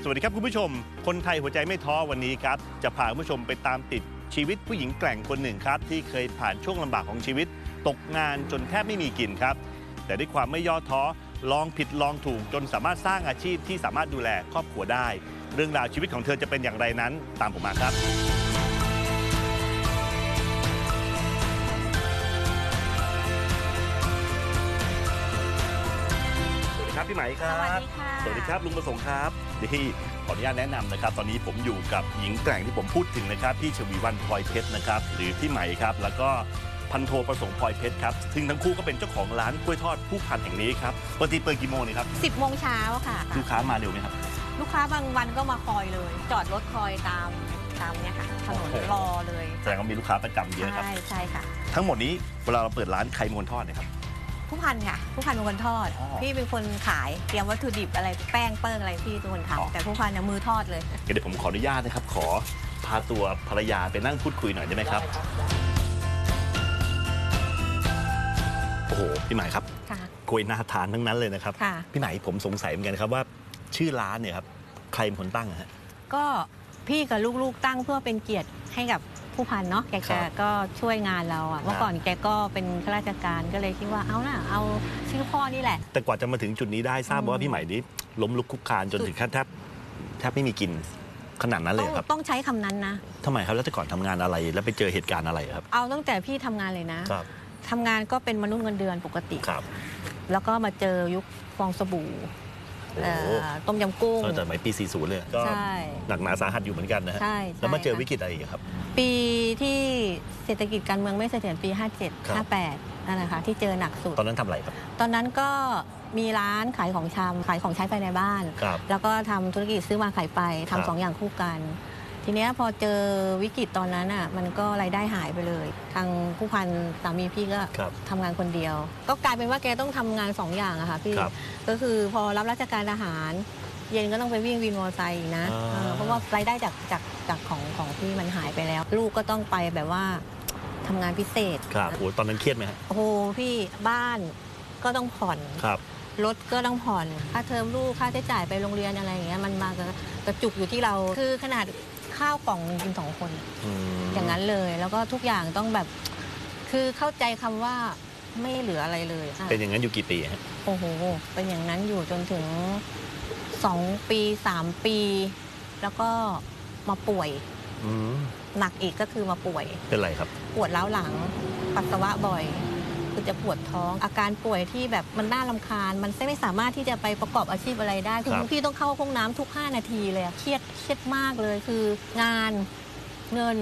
สวัสดีครับคุณผู้ชมคนไทยหัวใจไม่ท้อวันนี้ครับจะพาคุณผู้ชมไปตามติดชีวิตผู้หญิงแกร่งคนหนึ่งครับที่เคยผ่านช่วงลำบากของชีวิตตกงานจนแทบไม่มีกินครับแต่ด้วยความไม่ย่อท้อลองผิดลองถูกจนสามารถสร้างอาชีพที่สามารถดูแลครอบครัวได้เรื่องราวชีวิตของเธอจะเป็นอย่างไรนั้นตามผมมาครับครับพี่ไหมครับสวัสดีครับลุงประสงค์ครับที่ขออนุญาตแนะนำนะครับตอนนี้ผมอยู่กับหญิงแกร่งที่ผมพูดถึงนะครับพี่ชวีวรรณพลอยเพชรนะครับหรือพี่ไหมครับแล้วก็พันโทประสงค์พลอยเพชรครับซึ่งทั้งคู่ก็เป็นเจ้าของร้านกล้วยทอดผู้พันแห่งนี้ครับปกติเปิดกี่โมงนี่ครับ 10 โมงเช้าค่ะลูกค้ามาเร็วไหมครับลูกค้าบางวันก็มาคอยเลยจอดรถคอยตามเนี่ยค่ะถนนรอเลยแสดงว่ามีลูกค้าประจำเยอะครับใช่ค่ะทั้งหมดนี้เวลาเราเปิดร้านใครมวนทอดเนี่ยครับผู้พันค่ะผู้พันเป็นคนทอดพี่เป็นคนขายเตรียมวัตถุดิบอะไรแป้งเปิ้งอะไรพี่เป็นคนทำแต่ผู้พันเนี่ยมือทอดเลยเดี๋ยวผมขออนุญาตนะครับขอพาตัวภรรยาไปนั่งพูดคุยหน่อยได้ไหมครับโอ้โหพี่ไหมครับกล้วยน่าทานทั้งนั้นเลยนะครับพี่ไหมผมสงสัยเหมือนกันครับว่าชื่อร้านเนี่ยครับใครเป็นคนตั้งฮะก็พี่กับลูกๆตั้งเพื่อเป็นเกียรติให้กับผู้พันเนาะแกก็ช่วยงานเราอ่ะเมื่อก่อนแกก็เป็นข้าราชการก็เลยคิดว่าเอาชื่อพ่อนี่แหละแต่กว่าจะมาถึงจุดนี้ได้ทราบว่าพี่ไหมนี้ล้มลุกคลุกคลานจนถึงขั้นแทบไม่มีกินขนาดนั้นเลยครับต้องใช้คำนั้นนะทำไมครับแล้วแต่ก่อนทำงานอะไรแล้วไปเจอเหตุการณ์อะไรครับเอาตั้งแต่พี่ทำงานเลยนะทำงานก็เป็นมนุษย์เงินเดือนปกติแล้วก็มาเจอยุคฟองสบู่ต้มยำกุ้งแต่ปี 40 เลยก็หนักหนาสาหัสอยู่เหมือนกันนะฮะแล้วมาเจอวิกฤตอะไรอีกครับปีที่เศรษฐกิจการเมืองไม่เสถียรปี 57 58 นั่นแหละค่ะที่เจอหนักสุดตอนนั้นทำอะไรครับตอนนั้นก็มีร้านขายของชำขายของใช้ภายในบ้านแล้วก็ทำธุรกิจซื้อมาขายไปทำ2 อย่างคู่กันทีนี้พอเจอวิกฤตตอนนั้นอ่ะมันก็รายได้หายไปเลยทางผู้พันสามีพี่ก็ทำงานคนเดียวก็กลายเป็นว่าแกต้องทำงาน2 อย่างอะค่ะพี่ก็คือพอรับราชการทหารเย็นก็ต้องไปวิ่งวินมอเตอร์ไซค์นะเพราะว่ารายได้จากของที่มันหายไปแล้วลูกก็ต้องไปแบบว่าทำงานพิเศษครับโอ้ตอนนั้นเครียดไหมโอ้โหพี่บ้านก็ต้องผ่อนรถก็ต้องผ่อนค่าเทอมลูกค่าใช้จ่ายไปโรงเรียนอะไรอย่างเงี้ยมันมากระจุกอยู่ที่เราคือขนาดข้าวกล่องกิน2 คนอย่างนั้นเลยแล้วก็ทุกอย่างต้องแบบคือเข้าใจคำว่าไม่เหลืออะไรเลยเป็นอย่างนั้นอยู่กี่ปีฮะโอ้โหเป็นอย่างนั้นอยู่จนถึง2 ปี 3 ปีแล้วก็มาป่วยหนักอีกก็คือมาป่วยเป็นไรครับปวดร้าวหลังปัสสาวะบ่อยคือจะปวดท้องอาการป่วยที่แบบมันน่ารำคาญมันไม่สามารถที่จะไปประกอบอาชีพอะไรได้คือพี่ต้องเข้าห้องน้ำทุก5 นาทีเลยเครียดมากเลยคืองานเงิน